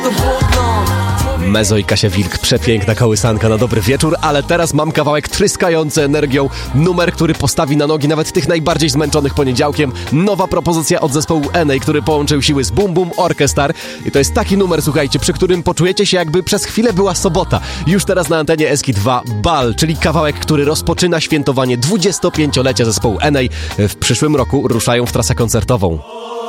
Mezo i Kasia Wilk, przepiękna kołysanka na dobry wieczór, ale teraz mam kawałek tryskający energią, numer, który postawi na nogi nawet tych najbardziej zmęczonych poniedziałkiem. Nowa propozycja od zespołu Enei, który połączył siły z Boom Boom Orchestra i to jest taki numer, słuchajcie, przy którym poczujecie się, jakby przez chwilę była sobota. Już teraz na antenie SK2 Bal, czyli kawałek, który rozpoczyna świętowanie 25-lecia zespołu Enei. W przyszłym roku ruszają w trasę koncertową.